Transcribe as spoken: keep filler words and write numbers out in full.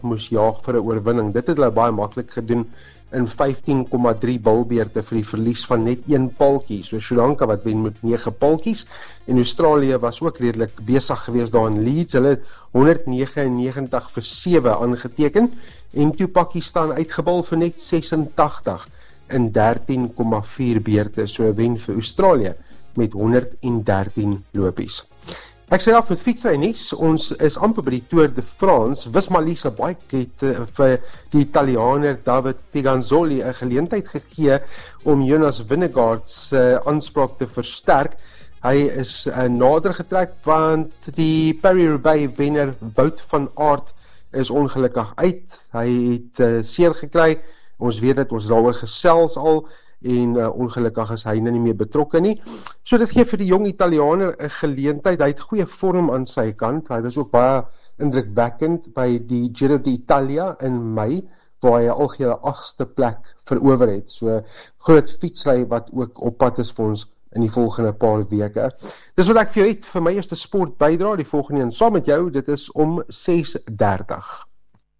moes jaag vir 'n oorwinning. Dit het hulle baie maklik gedoen in vyftien komma drie bilbeerte vir die verlies van net een paltjie. So Sri Lanka wat wen met nege paltjies, en Australië was ook redelik besig geweest daar in Leeds. Hulle het honderd negenennegentig vir sewe aangeteken, en toe Pakistan uitgebal vir net ses en tagtig in dertien komma vier beerte, so 'n wen vir Australië met honderd dertien lopies. Ek sê af met fietsry nuus, ons is amper by die Tour de France. Wisma-Lease Bike het uh, vir die Italianer David Piganzoli 'n geleentheid gegee om Jonas Vingegaard se uh, aanspraak te versterk. Hy is uh, nader getrek want die Paris-Roubaix wenner Wout van Aert is ongelukkig uit. Hy het uh, seer gekry. Ons weet dat ons daaroor gesels al, en uh, ongelukkig is hy nou nie meer betrokke nie. So dit gee vir die jong Italianer 'n geleentheid. Hy het goeie vorm aan sy kant. Hy was ook baie indrukwekkend by die Giro d'Italia in Mei, waar hy 'n algehele agste plek verower het. So groot fietsry wat ook op pad is vir ons in die volgende paar weke. Dis wat ek vir jou het vir my eerste sport bydra, die volgende een saam met jou, dit is om ses dertig.